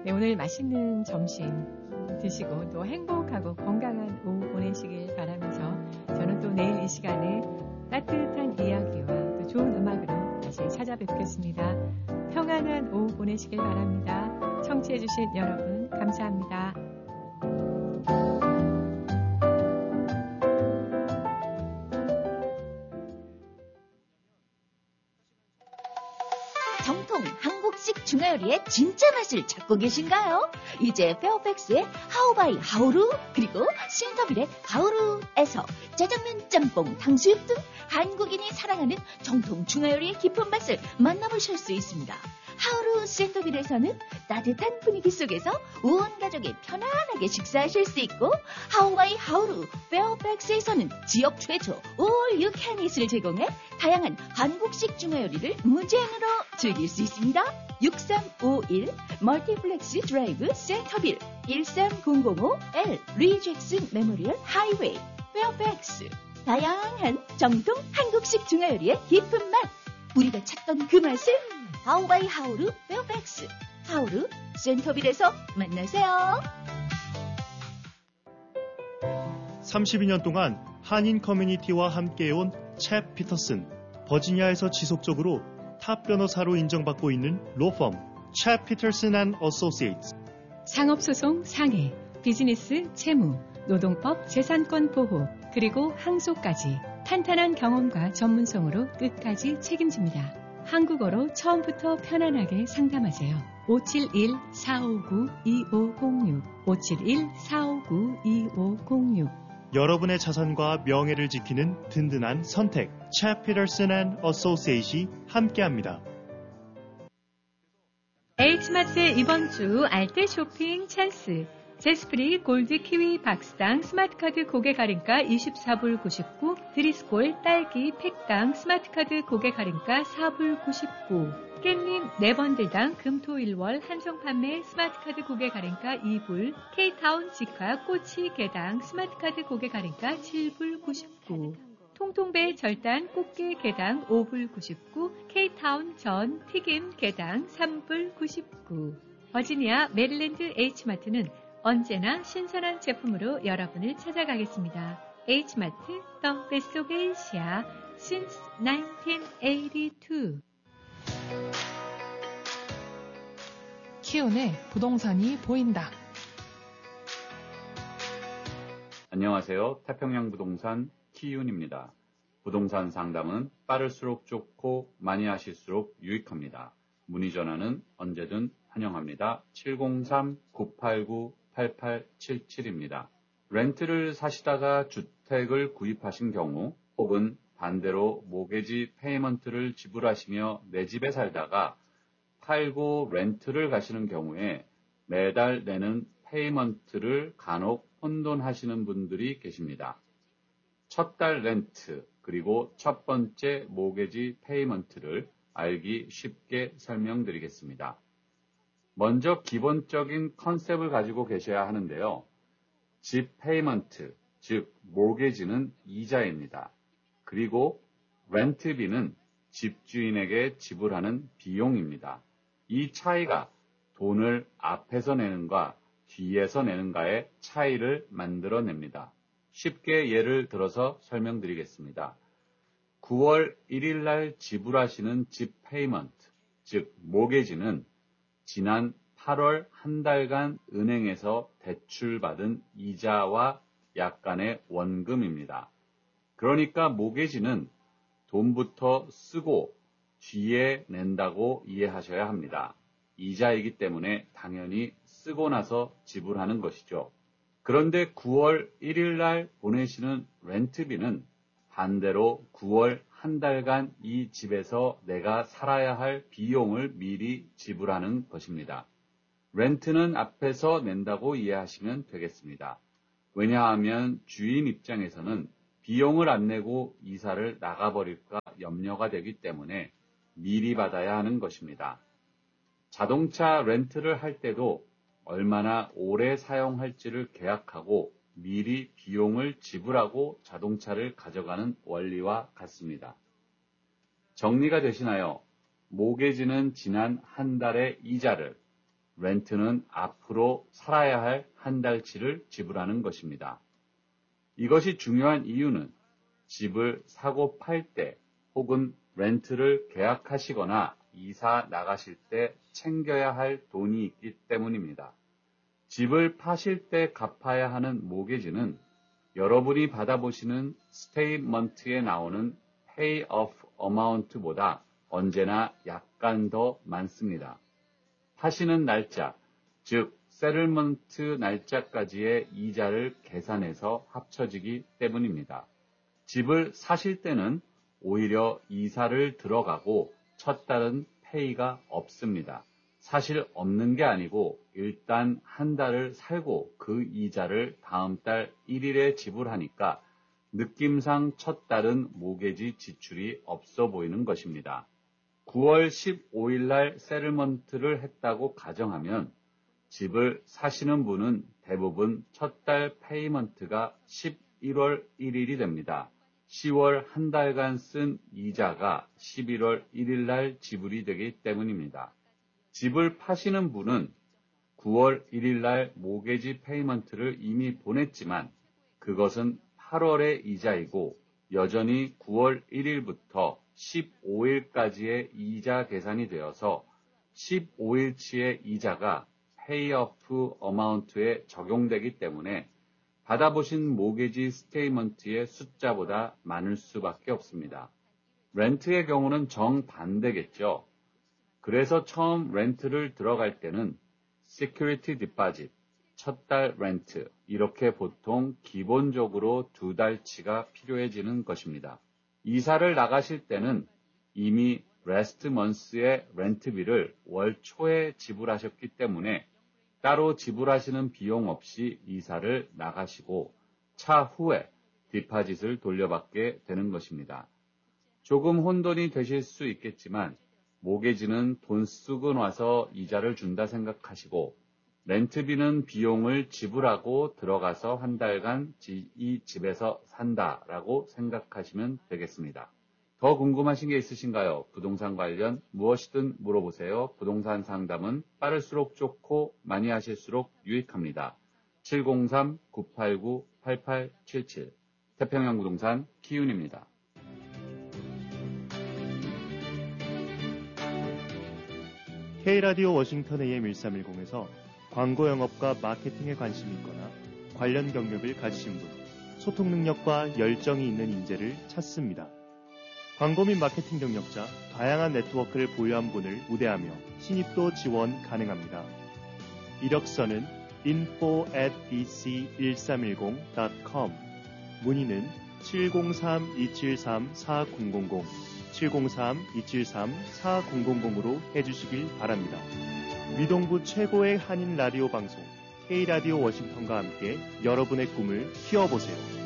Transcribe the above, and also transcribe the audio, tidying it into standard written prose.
네, 오늘 맛있는 점심 드시고 또 행복하고 건강한 오후 보내시길 바라면서 저는 또 내일 이 시간에 따뜻한 이야기와 또 좋은 음악으로 다시 찾아뵙겠습니다. 평안한 오후 보내시길 바랍니다. 청취해주신 여러분 감사합니다. 정통 한국식 중화요리의 진짜 맛을 찾고 계신가요? 이제 페어팩스의 하우바이 하우루 그리고 신터빌의 하우루에서 짜장면, 짬뽕, 탕수육 등 한국인이 사랑하는 정통 중화요리의 깊은 맛을 만나보실 수 있습니다. 하우루 센터빌에서는 따뜻한 분위기 속에서 온 가족이 편안하게 식사하실 수 있고, 하우바이 하우루 페어팩스에서는 지역 최초 All You Can Eat을 제공해 다양한 한국식 중화요리를 무제한으로 즐길 수 있습니다. 6351 멀티플렉스 드라이브 센터빌 13005 L 리잭슨 메모리얼 하이웨이 페어팩스. 다양한 정통 한국식 중화요리의 깊은 맛, 우리가 찾던 그 맛을 하우바이 하우루 페어팩스 하우루 센터빌에서 만나세요. 32년 동안 한인 커뮤니티와 함께해온 챕 피터슨, 버지니아에서 지속적으로 탑 변호사로 인정받고 있는 로펌 챕 피터슨 앤 어소시에이츠. 상업소송 상해, 비즈니스 채무, 노동법 재산권 보호, 그리고 항소까지 탄탄한 경험과 전문성으로 끝까지 책임집니다. 한국어로 처음부터 편안하게 상담하세요. 571-459-2506 571-459-2506. 여러분의 자산과 명예를 지키는 든든한 선택 챕 피터슨 앤 어소시에이츠이 함께합니다. H마트의 이번 주 알뜰 쇼핑 찬스. 제스프리 골드 키위 박스당 스마트카드 고객 할인가 24불 99, 드리스콜 딸기 팩당 스마트카드 고객 할인가 4불 99, 깻잎 4번들당 금토일월 한정 판매 스마트카드 고객 할인가 2불, K타운 직화 꼬치 개당 스마트카드 고객 할인가 7불 99, 통통배 절단 꽃게 개당 5불 99, K타운 전 튀김 개당 3불 99. 버지니아 메릴랜드 H마트는 언제나 신선한 제품으로 여러분을 찾아가겠습니다. H마트, The Best of Asia, since 1982. 키운의 부동산이 보인다. 안녕하세요. 태평양 부동산 키윤입니다. 부동산 상담은 빠를수록 좋고 많이 하실수록 유익합니다. 문의 전화는 언제든 환영합니다. 703-989-8877입니다. 렌트를 사시다가 주택을 구입하신 경우, 혹은 반대로 모게지 페이먼트를 지불하시며 내 집에 살다가 팔고 렌트를 가시는 경우에 매달 내는 페이먼트를 간혹 혼돈하시는 분들이 계십니다. 첫 달 렌트 그리고 첫 번째 모게지 페이먼트를 알기 쉽게 설명드리겠습니다. 먼저 기본적인 컨셉을 가지고 계셔야 하는데요. 집 페이먼트, 즉 모게지는 이자입니다. 그리고 렌트비는 집주인에게 지불하는 비용입니다. 이 차이가 돈을 앞에서 내는가 뒤에서 내는가의 차이를 만들어냅니다. 쉽게 예를 들어서 설명드리겠습니다. 9월 1일 날 지불하시는 집 페이먼트, 즉 모게지는 지난 8월 한 달간 은행에서 대출받은 이자와 약간의 원금입니다. 그러니까 모게지는 돈부터 쓰고 뒤에 낸다고 이해하셔야 합니다. 이자이기 때문에 당연히 쓰고 나서 지불하는 것이죠. 그런데 9월 1일 날 보내시는 렌트비는 반대로 9월 한 달간 이 집에서 내가 살아야 할 비용을 미리 지불하는 것입니다. 렌트는 앞에서 낸다고 이해하시면 되겠습니다. 왜냐하면 주인 입장에서는 비용을 안 내고 이사를 나가버릴까 염려가 되기 때문에 미리 받아야 하는 것입니다. 자동차 렌트를 할 때도 얼마나 오래 사용할지를 계약하고 미리 비용을 지불하고 자동차를 가져가는 원리와 같습니다. 정리가 되시나요? 모게지는 지난 한 달의 이자를, 렌트는 앞으로 살아야 할 한 달치를 지불하는 것입니다. 이것이 중요한 이유는 집을 사고 팔 때 혹은 렌트를 계약하시거나 이사 나가실 때 챙겨야 할 돈이 있기 때문입니다. 집을 파실 때 갚아야 하는 모게지는 여러분이 받아보시는 스테이트먼트에 나오는 pay off amount보다 언제나 약간 더 많습니다. 파시는 날짜, 즉 세틀먼트 날짜까지의 이자를 계산해서 합쳐지기 때문입니다. 집을 사실 때는 오히려 이사를 들어가고 첫 달은 페이가 없습니다. 사실 없는 게 아니고 일단 한 달을 살고 그 이자를 다음 달 1일에 지불하니까 느낌상 첫 달은 모게지 지출이 없어 보이는 것입니다. 9월 15일 날 세틀먼트를 했다고 가정하면 집을 사시는 분은 대부분 첫 달 페이먼트가 11월 1일이 됩니다. 10월 한 달간 쓴 이자가 11월 1일 날 지불이 되기 때문입니다. 집을 파시는 분은 9월 1일 날 모게지 페이먼트를 이미 보냈지만 그것은 8월의 이자이고 여전히 9월 1일부터 15일까지의 이자 계산이 되어서 15일치의 이자가 페이오프 어마운트에 적용되기 때문에 받아보신 모게지 스테이트먼트의 숫자보다 많을 수밖에 없습니다. 렌트의 경우는 정반대겠죠. 그래서 처음 렌트를 들어갈 때는 시큐리티 디파짓, 첫 달 렌트, 이렇게 보통 기본적으로 2달치가 필요해지는 것입니다. 이사를 나가실 때는 이미 레스트 먼스의 렌트비를 월 초에 지불하셨기 때문에 따로 지불하시는 비용 없이 이사를 나가시고 차후에 디파짓을 돌려받게 되는 것입니다. 조금 혼돈이 되실 수 있겠지만 모게지는 돈 쓰고 나서 이자를 준다 생각하시고 렌트비는 비용을 지불하고 들어가서 한 달간 이 집에서 산다라고 생각하시면 되겠습니다. 더 궁금하신 게 있으신가요? 부동산 관련 무엇이든 물어보세요. 부동산 상담은 빠를수록 좋고 많이 하실수록 유익합니다. 703-989-8877 태평양 부동산 키윤입니다. K라디오 워싱턴 AM 1310에서 광고 영업과 마케팅에 관심이 있거나 관련 경력을 가지신 분, 소통 능력과 열정이 있는 인재를 찾습니다. 광고 및 마케팅 경력자, 다양한 네트워크를 보유한 분을 우대하며 신입도 지원 가능합니다. 이력서는 info@ec1310.com, 문의는 703-273-4000, 703-273-4000으로 해주시길 바랍니다. 위동부 최고의 한인 라디오 방송 K라디오 워싱턴과 함께 여러분의 꿈을 키워보세요.